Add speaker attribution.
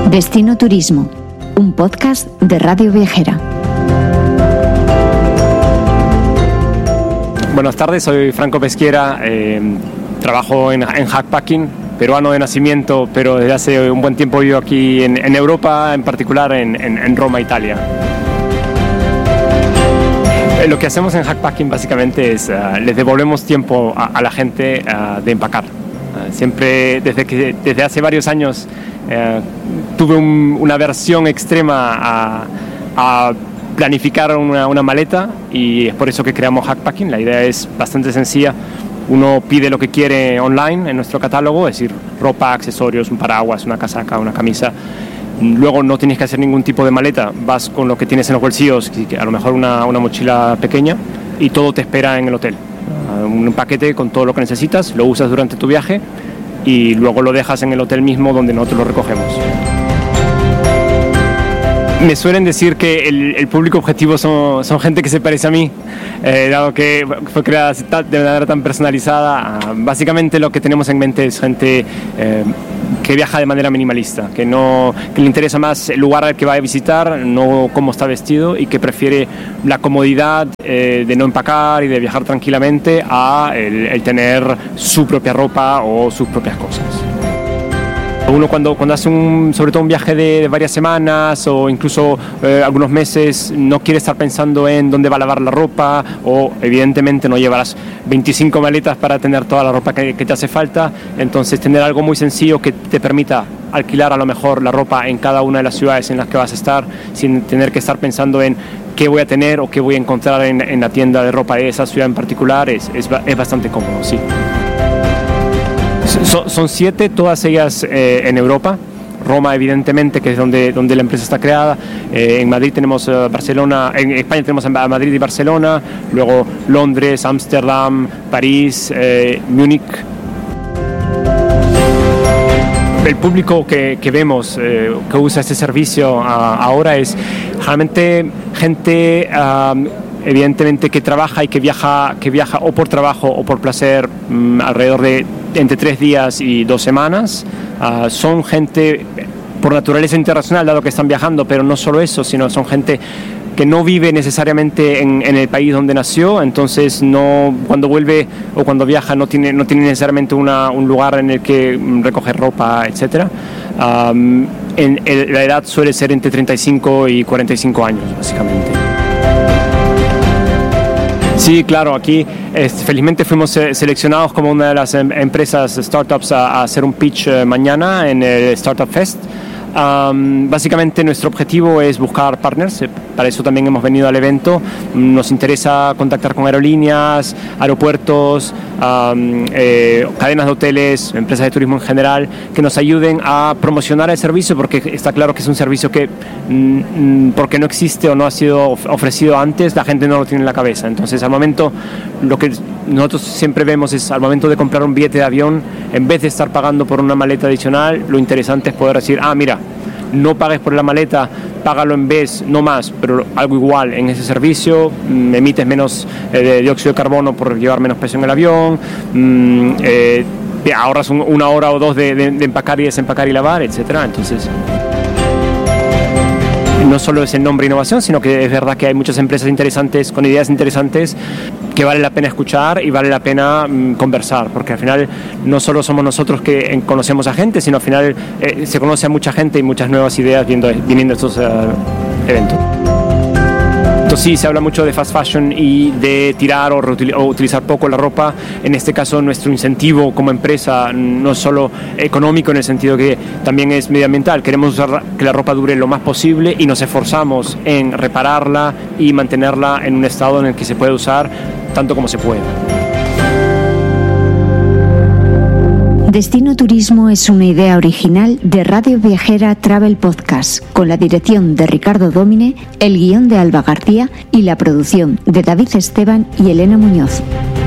Speaker 1: Destino Turismo, un podcast de Radio Viajera.
Speaker 2: Buenas tardes, soy Franco Peschiera, trabajo en Hackpacking, peruano de nacimiento, pero desde hace un buen tiempo vivo aquí en Europa, en particular en Roma, Italia. Lo que hacemos en Hackpacking básicamente es les devolvemos tiempo a la gente de empacar. Siempre, desde hace varios años, tuve una aversión extrema a planificar una maleta, y es por eso que creamos Hackpacking. La idea es bastante sencilla. Uno pide lo que quiere online en nuestro catálogo, es decir, ropa, accesorios, un paraguas, una casaca, una camisa. Luego no tienes que hacer ningún tipo de maleta, vas con lo que tienes en los bolsillos, a lo mejor una mochila pequeña, y todo te espera en el hotel. Un paquete con todo lo que necesitas, lo usas durante tu viaje y luego lo dejas en el hotel mismo donde nosotros lo recogemos. Me suelen decir que el público objetivo son gente que se parece a mí, dado que fue creada de manera tan personalizada. Básicamente lo que tenemos en mente es gente que viaja de manera minimalista, que le interesa más el lugar al que va a visitar, no cómo está vestido, y que prefiere la comodidad de no empacar y de viajar tranquilamente a el tener su propia ropa o sus propias cosas. Uno cuando hace sobre todo un viaje de varias semanas o incluso algunos meses, no quiere estar pensando en dónde va a lavar la ropa, o evidentemente no llevarás 25 maletas para tener toda la ropa que te hace falta. Entonces tener algo muy sencillo que te permita alquilar a lo mejor la ropa en cada una de las ciudades en las que vas a estar, sin tener que estar pensando en qué voy a tener o qué voy a encontrar en la tienda de ropa de esa ciudad en particular, es bastante cómodo, sí. Son 7, todas ellas en Europa. Roma, evidentemente, que es donde la empresa está creada. En Madrid tenemos Barcelona, en España tenemos Madrid y Barcelona, luego Londres, Ámsterdam, París, Múnich. El público que vemos que usa este servicio ahora es realmente gente evidentemente que trabaja y que viaja o por trabajo o por placer, alrededor de entre 3 días y 2 semanas. Son gente por naturaleza internacional, dado que están viajando, pero no solo eso, sino son gente que no vive necesariamente en el país donde nació. Entonces cuando vuelve o cuando viaja no tiene necesariamente un lugar en el que recoger ropa, etc. La edad suele ser entre 35 y 45 años, básicamente. Sí, claro, aquí felizmente fuimos seleccionados como una de las empresas startups a hacer un pitch mañana en el Startup Fest. Básicamente nuestro objetivo es buscar partners, para eso también hemos venido al evento. Nos interesa contactar con aerolíneas, aeropuertos, cadenas de hoteles, empresas de turismo en general, que nos ayuden a promocionar el servicio, porque está claro que es un servicio que porque no existe o no ha sido ofrecido antes, la gente no lo tiene en la cabeza. Entonces al momento, lo que nosotros siempre vemos es, al momento de comprar un billete de avión, en vez de estar pagando por una maleta adicional, lo interesante es poder decir, mira, no pagues por la maleta, págalo en vez, no más, pero algo igual en ese servicio, emites menos dióxido de carbono por llevar menos peso en el avión, ahorras 1 hora o 2 de empacar y desempacar y lavar, etcétera. Entonces, no solo es el nombre innovación, sino que es verdad que hay muchas empresas interesantes, con ideas interesantes, que vale la pena escuchar y vale la pena conversar, porque al final no solo somos nosotros que conocemos a gente, sino al final se conoce a mucha gente y muchas nuevas ideas viniendo a estos eventos. Entonces sí, se habla mucho de fast fashion y de tirar o utilizar poco la ropa. En este caso, nuestro incentivo como empresa no es solo económico, en el sentido que también es medioambiental. Queremos usar que la ropa dure lo más posible y nos esforzamos en repararla y mantenerla en un estado en el que se puede usar tanto como se pueda.
Speaker 1: Destino Turismo es una idea original de Radio Viajera Travel Podcast, con la dirección de Ricardo Dómine, el guión de Alba García y la producción de David Esteban y Elena Muñoz.